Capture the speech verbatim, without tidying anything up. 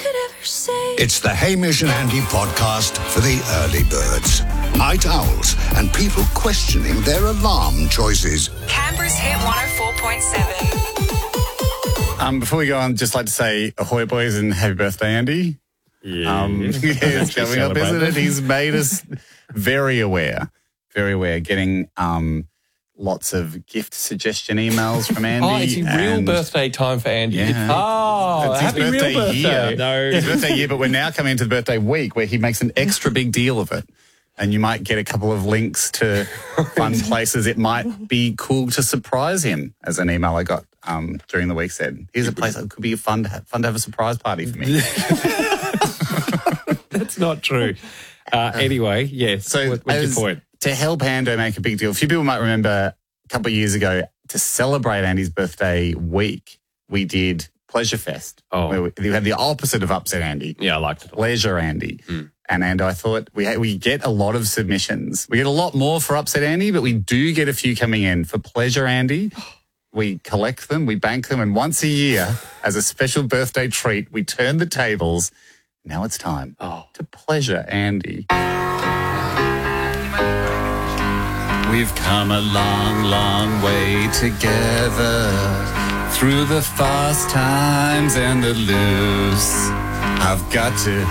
could ever say. It's the Hamish and Andy podcast for the early birds, night owls, and people questioning their alarm choices. Canberra's Hit one oh four point seven. Um, before we go on, just like to say ahoy, boys, and happy birthday, Andy. Yeah. Um, yeah, it's coming up, isn't it? He's made us very aware, very aware, getting um, lots of gift suggestion emails from Andy. Oh, it's a real and- birthday time for Andy. Yeah. Oh, It's his happy birthday real birthday. year. No. His birthday year, but we're now coming into the birthday week where he makes an extra big deal of it. And you might get a couple of links to fun places. It might be cool to surprise him, as an email I got um, during the week said. Here's a place that could be fun to have, fun to have a surprise party for me. That's not true. Uh, anyway, yes. So what, what's your as- point? to help Ando make a big deal, a few people might remember a couple of years ago, to celebrate Andy's birthday week, we did Pleasure Fest. Oh. Where we, we had the opposite of Upset Andy. Yeah, I liked it. Pleasure Andy. Mm. And Ando, I thought we ha- we get a lot of submissions. We get a lot more for Upset Andy, but we do get a few coming in for Pleasure Andy. We collect them, we bank them, and once a year, as a special birthday treat, we turn the tables. Now it's time Oh. to Pleasure Andy. We've come a long, long way together, through the fast times and the loose. I've got to